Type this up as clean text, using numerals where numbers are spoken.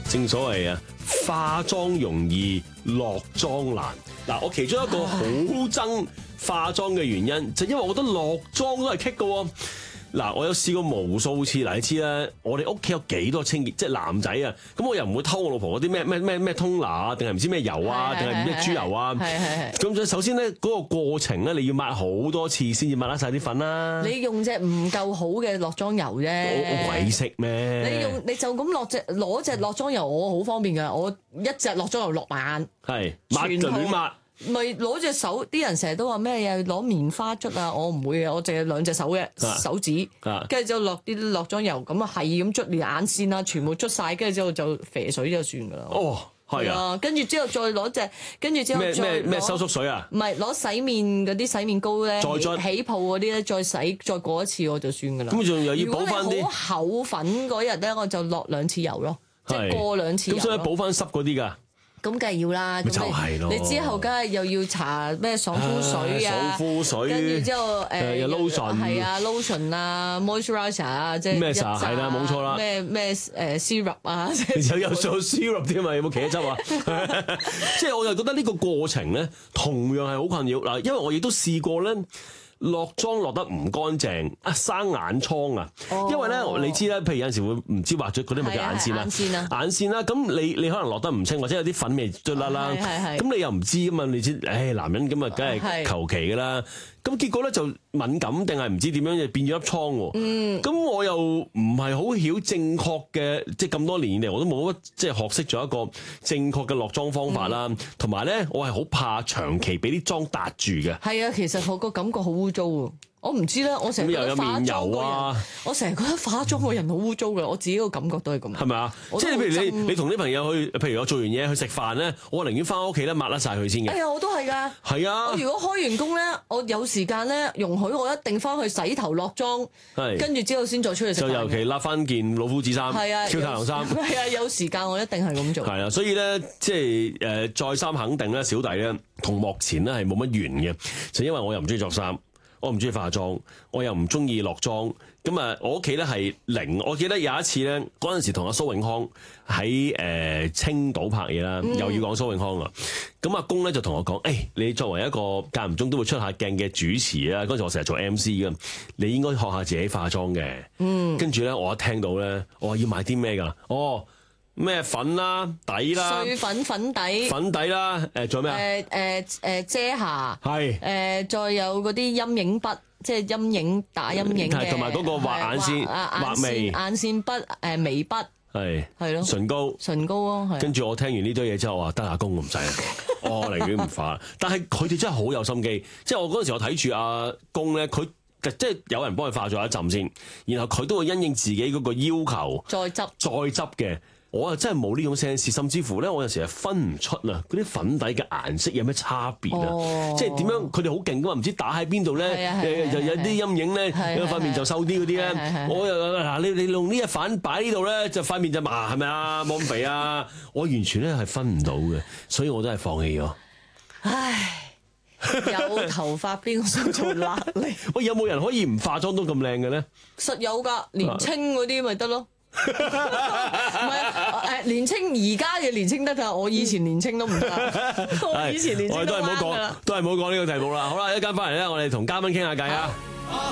正所謂啊，化妝容易落妝難。嗱，我其中一個好憎化妝嘅原因，就因為我覺得落妝都係棘嘅喎。嗱，我有試過無數次，嗱你知啦，我哋屋企有幾多清潔，即係男仔啊，咁我又唔會偷我老婆嗰啲咩通拿啊，定係唔知咩油啊，定係唔知豬油啊，咁所以首先咧嗰個過程咧，你要抹好多次先至抹得晒啲粉啦。你用隻唔夠好嘅落妝油啫， 我鬼識咩？ 你就咁攞隻落妝油，我好方便㗎，我一隻落妝油落眼， 係抹就亂抹。 咪攞隻手，啲人成日都話咩嘢攞棉花捽啊，我唔會嘅，我淨係兩隻手嘅手指，跟住之後落啲落妝油，咁啊係咁捽連眼線啊，全部捽晒，跟住之後就肥水就算噶啦。哦， 係啊， 跟住之後再攞隻，跟住之後咩收縮水啊？ 唔係攞洗面嗰啲洗面膏咧，起泡嗰啲咧，再洗再過一次我就算噶啦。 咁仲又要補翻啲。如果你好厚粉嗰日咧，我就落2次油咯，即係過2次油。 咁所以補翻濕嗰啲㗎。 咁梗係要啦，咁你之後梗係又要搽咩爽膚水啊，跟住之後 lotion 係啊 lotion 啊 moisturizer 啊，即係咩茶係啦，冇錯啦， 咩syrup 啊， 有做 syrup 添啊，有冇茄汁啊？即係我就覺得呢個過程咧，同樣係好困擾嗱，因為我亦都試過咧。落妝落得唔乾淨啊，生眼瘡啊！因為咧，你知啦，譬如有陣時會唔知畫咗嗰啲咪叫眼線啦，眼線啦，咁你可能落得唔清，或者有啲粉味嘟啦啦，咁你又唔知噶嘛？你知，男人咁啊，梗係求其噶啦。咁結果咧就敏感定係唔知點樣就變咗粒瘡喎。咁我又唔係好曉正確嘅，即係咁多年以嚟我都冇乜即係學識咗一個正確嘅落妝方法啦。同埋咧，我係好怕長期俾啲妝笪住嘅。係啊， 其實我個感覺好污糟喎。我唔知咧，我成日覺得化妝個人，我成日覺得化妝個人好污糟嘅，我自己個感覺都係咁。係咪啊？即係譬如你同啲朋友去，譬如我做完嘢去食飯咧，我寧願翻屋企咧抹甩晒佢先嘅。我都係㗎。係啊。我如果開完工咧，我有時間咧，容許我一定翻去洗頭落妝，跟住之後先再出去食飯。就尤其笠翻件老夫子衫，跳太郎衫。係啊，有時間我一定係咁做。係啊，所以咧，即係再三肯定咧，小弟咧同幕前咧係冇乜緣嘅，就因為我又唔中意着衫。我唔中意化妝，我又唔中意落妝，咁啊，我屋企咧係零。我記得有一次咧，嗰陣時同阿蘇永康喺青島拍嘢啦，又要講蘇永康啊。咁阿公咧就同我講：你作為一個間唔中都會出下鏡嘅主持啊，嗰陣時我成日做 MC 嘅，你應該學下自己化妝嘅。跟住咧，我一聽到咧，我話要買啲咩㗎？咩粉啦、底啦，碎粉底啦，仲有咩啊？遮瑕係，再有嗰啲陰影筆，即係陰影打陰影嘅，同埋嗰個畫眼線、畫眉、眼線筆、眉筆，係咯，唇膏咯。跟住我聽完呢堆嘢之後，我話得阿公我唔使啊，我寧願唔化。但係佢哋真係好有心機，即係我嗰陣時我睇住阿公咧，佢即係有人幫佢化咗一陣先，然後佢都會因應自己嗰個要求再執嘅。我啊真係冇呢種 sense，甚至乎咧，我有時係分唔出啊，嗰啲粉底嘅顏色有咩差別啊？即係點樣？佢哋好勁噶嘛？唔知打喺邊度咧，就有啲陰影咧，有塊面就瘦啲嗰啲咧。我又嗱，你用呢一反擺呢度咧，就塊面就麻係咪啊？冇咁肥啊！我完全咧係分唔到嘅，所以我都係放棄咗。 唉，有頭髮邊個想做瘌痢？ 喂，有冇人可以唔化妝都咁靚嘅咧？ 實有㗎，年青嗰啲咪得咯。唔係年青，而家嘅年青得㗎，我以前年青都唔得。我以前年青都彎㗎啦。都係唔好講呢個題目啦。好啦，一陣間翻嚟咧，我哋同嘉賓傾下偈啊。